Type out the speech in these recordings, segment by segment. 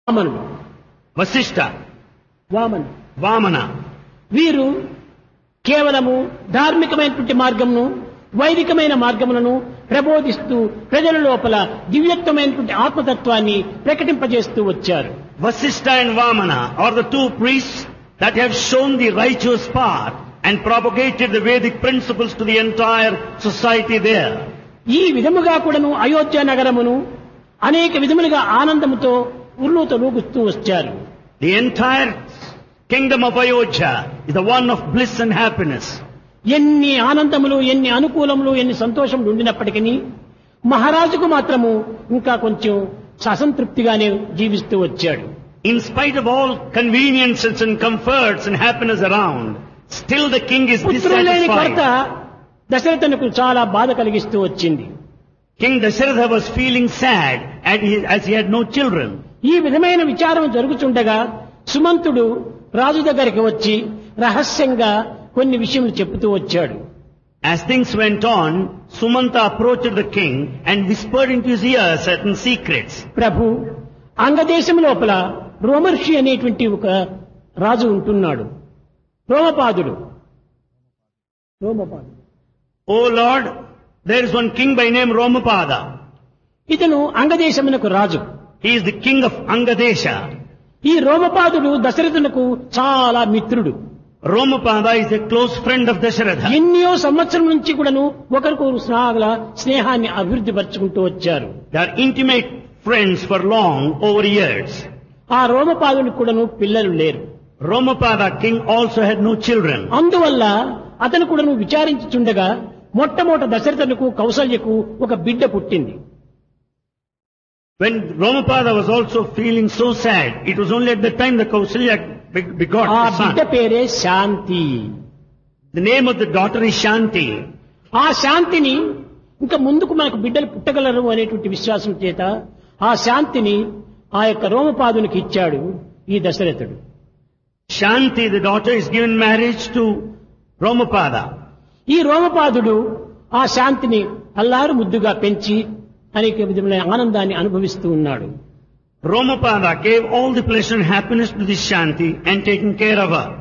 వామనుడు, Vasishtha, వామనుడు Vamana. వీరు కేవలము ధార్మికమైనటువంటి మార్గమును వైదికమైన మార్గములను ప్రబోధిస్తూ ప్రజల లోపల దివ్యత్వమైనటువంటి ఆత్మతత్వాన్ని ప్రకటింపజేస్తూ వచ్చారు. Vasishtha and Vamana are the two priests that have shown the righteous path and propagated the Vedic principles to the entire society there. ఈ విధముగా కూడాను అయోధ్య నగరమును అనేక విధములుగా ఆనందముతో ఉర్లూతలూగుతూ వచ్చారు. The entire kingdom of Ayodhya is the one of bliss and happiness. ఎన్ని ఆనందములు, ఎన్ని అనుకూలములు, ఎన్ని సంతోషములు ఉండినప్పటికీ మహారాజుకు మాత్రము ఇంకా కొంచెం అసంతృప్తిగానే జీవిస్తూ వచ్చాడు. In spite of all conveniences and comforts and happiness around, still the king is పుత్రులేని కొరత dissatisfied. దశరథునకు చాలా బాధ కలిగిస్తూ వచ్చింది. King Dasharatha was feeling sad as he had no children. ఈ విధమైన విచారం జరుగుతుండగా సుమంతుడు రాజు దగ్గరికి వచ్చి రహస్యంగా కొన్ని విషయములు చెబుతూ వచ్చాడు. As things went on, Sumanta approached the king and whispered into his ear certain secrets. ప్రభు, అంగదేశం లోపల రోమర్షి అనేటువంటి ఒక రాజు ఉంటున్నాడు. రోమపాదుడు. O Lord, there is one king by name Romapada. ఇతను అంగదేశమునకు రాజు. He is the king of Angadesha. ఈ రోమపాదుడు దశరథునకు చాలా మిత్రుడు. Romapada is a close friend of Dasharatha. ఎన్నో సంవత్సరం నుంచి కూడాను ఒకరికొకరు స్నేహాన్ని అభివృద్ధి పరుచుకుంటూ వచ్చారు. They are intimate friends for long over years. ఆ రోమపాదునికి కూడాను పిల్లలు లేరు. Romapada king also had no children. అందువల్ల అతను కూడాను విచారించుచుండగా మొట్టమొదట దశరథునకు కౌసల్యకు ఒక బిడ్డ పుట్టింది. When Romapada was also feeling so sad, it was only at the time that Kausalya begot ఆ the బిడ్డ son. పేరే శాంతి. The name of the daughter is Shanti. ఆ శాంతిని ఇంకా ముందుకు మనకు బిడ్డలు పుట్టగలరు అనేటువంటి విశ్వాసం చేత ఆ శాంతిని ఆ యొక్క రోమపాదునికి ఇచ్చాడు ఈ దశరథుడు. Shanti, the daughter, is given marriage to Romapada. ఈ రోమపాదుడు ఆ శాంతిని అల్లారు ముద్దుగా పెంచి అనేక విధమైన ఆనందాన్ని అనుభవిస్తూ ఉన్నాడు. Romapada gave all the pleasure and happiness to this Shanti and taken care of her.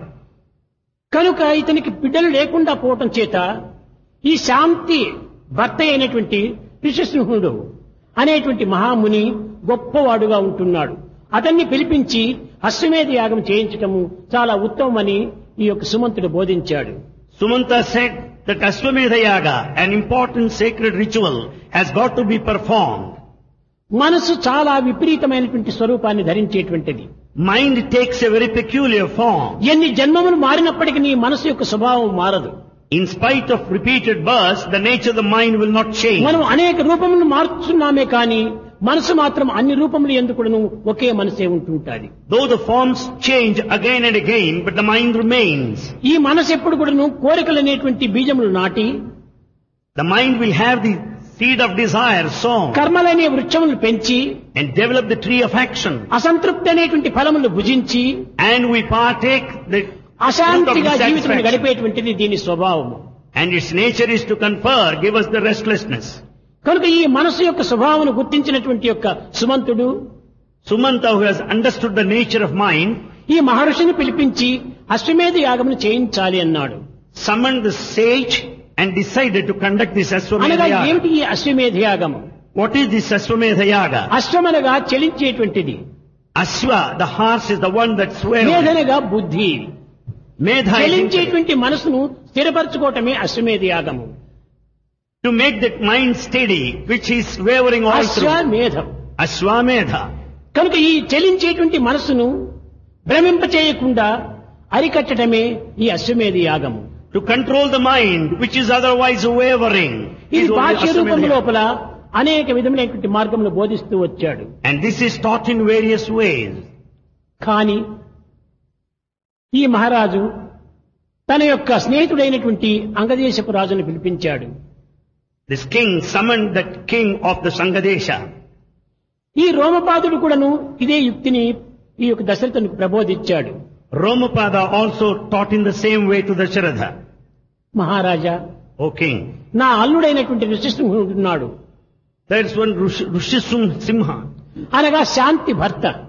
కనుక ఇతనికి బిడ్డలు లేకుండా పోవటం చేత ఈ శాంతి భర్త అయినటువంటి ఋషిసింహుడు అనేటువంటి మహాముని గొప్పవాడుగా ఉంటున్నాడు. అతన్ని పిలిపించి అశ్వమేధ యాగం చేయించటము చాలా ఉత్తమమని ఈ యొక్క సుమంతుడు బోధించాడు. Sumanta said that Ashwamedha Yaga, an important sacred ritual, has got to be performed. మనసు చాలా విపరీతమైనటువంటి స్వరూపాన్ని ధరించేటువంటిది. Mind takes a very peculiar form. ఎన్ని జన్మములు మారినప్పటికీ నీ మనసు యొక్క స్వభావం మారదు. In spite of repeated births, the nature of the mind will not change. మనం అనేక రూపములను మార్చుతున్నామే కానీ మనసు మాత్రం అన్ని రూపములు ఎందుకును ఒకే మనసే ఉంటుంటాది. Though the forms change again and again, but the mind remains. ఈ మనసు ఎప్పుడు కూడాను కోరికలు అనేటువంటి బీజములు నాటి The mind will have the seed of desire sown కర్మలనే వృక్షములు పెంచి and develop the tree of action. అసంతృప్తి అనేటువంటి ఫలములు భుజించి And we partake the fruit of అశాంతిగా జీవితం dissatisfaction. గడిపేటువంటిది దీని స్వభావము. And its nature is to confer, give us the restlessness. కనుక ఈ మనసు యొక్క స్వభావమును గుర్తించినటువంటి యొక్క సుమంతుడు Sumanta, who has understood the nature of mind, ఈ మహర్షిని పిలిపించి అశ్వమేధ యాగమును చేయించాలి అన్నాడు. summoned the sage and decided to conduct this అనగా Ashwamedha Yaga. ఏమిటి ఈ అశ్వమేధ యాగము? What is this Ashwamedha Yaga? అశ్వమనగా చలించేటువంటిది, Ashwa, the horse, is the one that swears. మేధనగా బుద్ధి. Medha is intellect. చలించేటువంటి మనసును స్థిరపరచుకోవటమే అశ్వమేధ యాగము. To make that mind steady, which is wavering all through. అశ్వమేధం. Ashwamedha. కనుక ఈ చలించేటువంటి మనసును భ్రమింపచేయకుండా అరికట్టడమే ఈ అశ్వమేధ యాగము. To control the mind, which is otherwise wavering, ఇది is only బాహ్య రూపం Ashwamedha Yaga. లోపల అనేక విధములైనటువంటి మార్గములు బోధిస్తూ వచ్చాడు. And this is taught in various ways. కానీ ఈ మహారాజు తన యొక్క స్నేహితుడైనటువంటి అంగదేశపు రాజును పిలిపించాడు. This king summoned that king of the Sangadesha. ఈ రోమపాదుడు కూడాను ఇదే యుక్తిని ఈ యొక్క దశరథునికి ప్రబోధించాడు. Romapada also taught in the same way to Dasharatha. Maharaja, O king, నా అల్లుడైనటువంటి ఋషిసింహుడు ఉన్నాడు. there is one Rishisimha. అనగా శాంతి భర్త.